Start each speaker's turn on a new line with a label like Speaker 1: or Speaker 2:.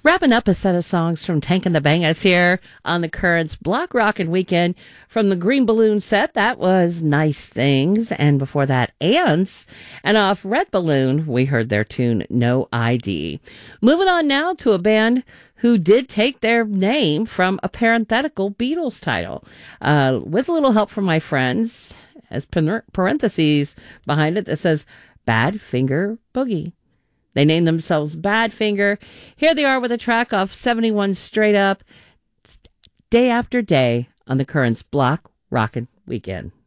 Speaker 1: Wrapping up a set of songs from Tank and the Bangas here on the Currents Block Rockin' Weekend from the Green Balloon set. That was Nice Things. And before that, Ants. And off Red Balloon, we heard their tune, No ID. Moving on now to a band who did take their name from a parenthetical Beatles title. With a little help from my friends, as parentheses behind it that says Badfinger Boogie. They named themselves Badfinger. Here they are with a track off 71 Straight Up, Day After Day on the Currents Block Rockin' Weekend.